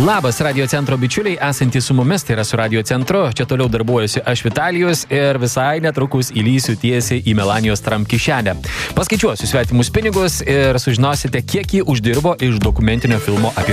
Labas, Radio Centro bičiuliai, esantys su mumis, tai yra su Radio Centru. Čia toliau darbuojuosi aš Vitalijus ir visai netrukus įlysiu tiesiai į Melanijos Trump kišenę. Paskaičiuosiu svetimus pinigus ir sužinosite, kiek ji uždirbo iš dokumentinio filmo apie